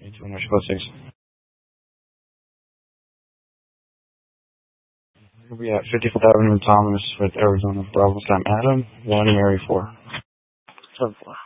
Initial 6. We have 57 Thomas with Arizona Bravo Slam Adam, 1 Mary 4. 7-4.